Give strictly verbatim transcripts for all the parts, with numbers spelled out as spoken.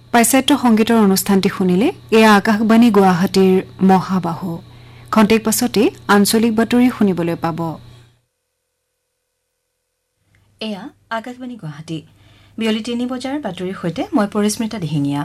পাশ্চাত্য সংগীতৰ অনুষ্ঠানটি শুনিলে এয়া আকাশবাণী গুৱাহাটীৰ মহাবাহু খন্তেক পাছতে আঞ্চলিক বাতৰি শুনিবলৈ পাব এয়া আকাশবাণী গুৱাহাটী বিয়লি তিনি বজাৰ বাতৰিৰ সৈতে মই পৰিস্মিতা দিহিঙীয়া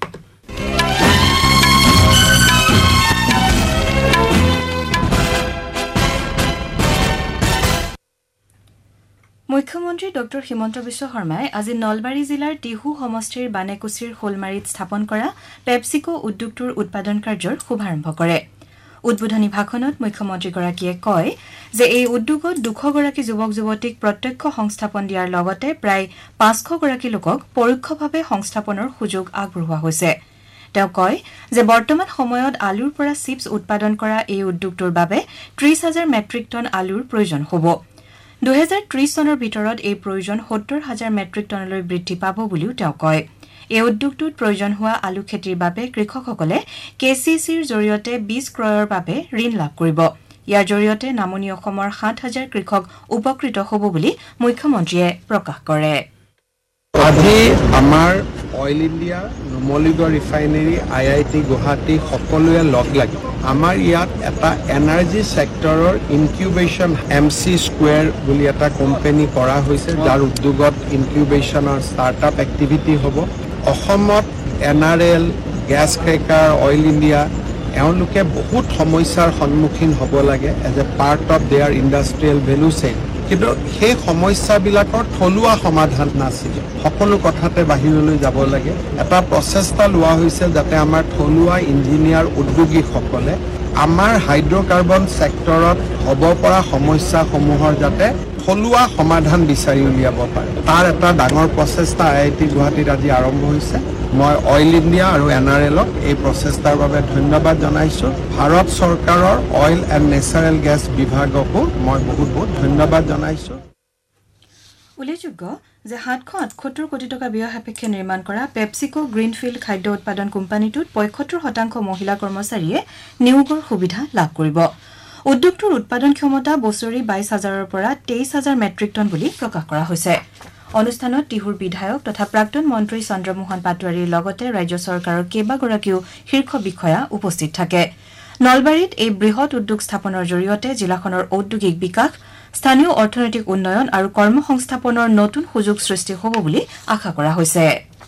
মুখ্যমন্ত্ৰী ডক্টৰ হিমন্ত বিশ্ব শৰ্মাই আজি নলবাৰী জিলাৰ টিহু সমষ্টিৰ বানেকুছিৰ হোলমাৰীত স্থাপন কৰা পেপচিকো উদ্যোগটোৰ উৎপাদন কাৰ্যৰ শুভাৰম্ভ কৰে উদ্বোধনী ভাষণত মুখ্যমন্ত্ৰীগৰাকীয়ে কয় যে এই উদ্যোগত দুশ গৰাকী যুৱক যুৱতীক প্ৰত্যক্ষ সংস্থাপন দিয়াৰ লগতে প্ৰায় পাঁচশ গৰাকী লোকক পৰোক্ষভাৱে সংস্থাপনৰ সুযোগ আগবঢ়োৱা হৈছে তেওঁ কয় যে বৰ্তমান সময়ত আলুৰ পৰা চিপছ উৎপাদন কৰা এই উদ্যোগটোৰ বাবে ত্ৰিশ হাজাৰ মেট্ৰিক টন আলুৰ প্ৰয়োজন হ'ব দুহেজাৰ ত্ৰিশ চনৰ ভিতৰত এই প্ৰয়োজন সত্তৰ হাজাৰ মেট্ৰিক টনলৈ বৃদ্ধি পাব বুলিও তেওঁ কয় এই উদ্যোগটোত প্ৰয়োজন হোৱা আলু খেতিৰ বাবে কৃষকসকলে কেচিচিৰ জৰিয়তে বীজ ক্ৰয়ৰ বাবে ঋণ লাভ কৰিব ইয়াৰ জৰিয়তে নামনি অসমৰ সাত হাজাৰ কৃষক উপকৃত হ'ব বুলি মুখ্যমন্ত্ৰীয়ে প্ৰকাশ কৰে আজি আমাৰ oil India Numaligarh refinery I I T Guwahati সকলোৱে লগ লাগি আমাৰ ইয়াত এটা energy সেক্টৰৰ incubation M C square বুলি এটা কোম্পানী কৰা হৈছে যাৰ উদ্যোগত ইনকিউবেশ্যনৰ ষ্টাৰ্টআপ এক্টিভিটি হ'ব অসমত N R L gas cracker oil India এওঁলোকে বহুত সমস্যাৰ সন্মুখীন হ'ব লাগে as a part of there industrial value chain কিন্তু সেই সমস্যাবিলাকৰ থলুৱা সমাধান নাছিল সকলো কথাতে বাহিৰলৈ যাব লাগে এটা প্ৰচেষ্টা লোৱা হৈছে যাতে আমাৰ থলুৱা ইঞ্জিনিয়াৰ উদ্যোগীসকলে আমাৰ হাইড্ৰকাৰ্বন সেক্টৰত হ'ব পৰা সমস্যাসমূহৰ যাতে থলুৱা সমাধান বিচাৰি উলিয়াব পাৰে তাৰ এটা ডাঙৰ প্ৰচেষ্টা আই আই টি গুৱাহাটীত আজি আৰম্ভ হৈছে মই অইল ইণ্ডিয়া আৰু এন আৰ এলক এই প্ৰচেষ্টাৰ বাবে ধন্যবাদ জনাইছোঁ ভাৰত চৰকাৰৰ অইল এণ্ড নেচাৰেল গেছ বিভাগকো মই বহুত বহুত ধন্যবাদ জনাইছোঁ উল্লেখযোগ্য যে সাতশ আঠসত্তৰ কোটি টকা ব্যয় সাপেক্ষে নিৰ্মাণ কৰা পেপচিকো গ্ৰীণফিল্ড খাদ্য উৎপাদন কোম্পানীটোত পঁয়সত্তৰ শতাংশ মহিলা কৰ্মচাৰীয়ে নিয়োগৰ সুবিধা লাভ কৰিব উদ্যোগটোৰ উৎপাদন ক্ষমতা বছৰি বাইশ হাজাৰৰ পৰা তেইশ হাজাৰ মেট্ৰিক টন বুলি প্ৰকাশ কৰা হৈছে অনুষ্ঠানত টিহুৰ বিধায়ক তথা প্ৰাক্তন মন্ত্ৰী চন্দ্ৰমোহন পাটোৱাৰীৰ লগতে ৰাজ্য চৰকাৰৰ কেইবাগৰাকীও শীৰ্ষ বিষয়া উপস্থিত থাকে নলবাৰীত এই বৃহৎ উদ্যোগ স্থাপনৰ জৰিয়তে জিলাখনৰ ঔদ্যোগিক বিকাশ স্থানীয় অৰ্থনৈতিক উন্নয়ন আৰু কৰ্মসংস্থাপনৰ নতুন সুযোগ সৃষ্টি হ'ব বুলি আশা কৰা হৈছে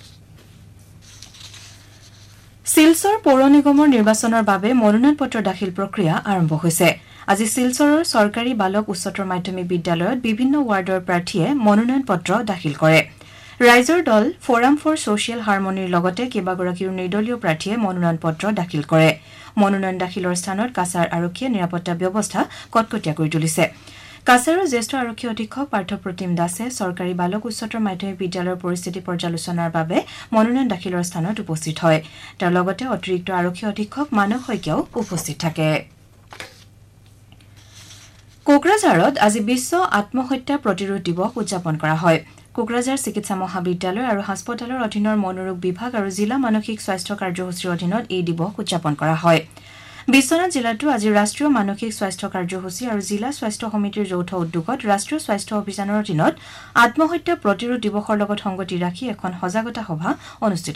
শিলচৰ পৌৰ নিগমৰ নিৰ্বাচনৰ বাবে মনোনয়ন পত্ৰ দাখিল প্ৰক্ৰিয়া আৰম্ভ হৈছে আজি শিলচৰৰ চৰকাৰী বালক উচ্চতৰ মাধ্যমিক বিদ্যালয়ত বিভিন্ন ৱাৰ্ডৰ প্ৰাৰ্থীয়ে মনোনয়ন পত্ৰ দাখিল কৰে ৰাইজৰ দল ফৰাম ফৰ ছ'চিয়েল হাৰমনিৰ লগতে কেইবাগৰাকীও নিৰ্দলীয় প্ৰাৰ্থীয়ে মনোনয়ন পত্ৰ দাখিল কৰে মনোনয়ন দাখিলৰ স্থানত কাছাৰ আৰক্ষীয়ে নিৰাপত্তা ব্যৱস্থা কটকটীয়া কৰি তুলিছে কাছাৰৰ জ্যেষ্ঠ আৰক্ষী অধীক্ষক পাৰ্থপ্ৰতিম দাসে চৰকাৰী বালক উচ্চতৰ মাধ্যমিক বিদ্যালয়ৰ পৰিস্থিতি পৰ্যালোচনাৰ বাবে মনোনয়ন দাখিলৰ স্থানত উপস্থিত হয় তেওঁৰ লগতে অতিৰিক্ত আৰক্ষী অধীক্ষক মানস শইকীয়াও উপস্থিত থাকে কোকৰাঝাৰত আজি বিশ্ব আত্মহত্যা প্ৰতিৰোধ দিৱস উদযাপন কৰা হয় কোকৰাঝাৰ চিকিৎসা মহাবিদ্যালয় আৰু হাস্পতালৰ অধীনৰ মনোৰোগ বিভাগ আৰু জিলা মানসিক স্বাস্থ্য কাৰ্যসূচীৰ অধীনত এই দিৱস উদযাপন কৰা হয় বিশ্বনাথ জিলাতো আজি ৰাষ্ট্ৰীয় মানসিক স্বাস্থ্য কাৰ্যসূচী আৰু জিলা স্বাস্থ্য সমিতিৰ যৌথ উদ্যোগত ৰাষ্ট্ৰীয় স্বাস্থ্য অভিযানৰ অধীনত আত্মহত্যা প্ৰতিৰোধ দিৱসৰ লগত সংগতি ৰাখি এখন সজাগতা সভা অনুষ্ঠিত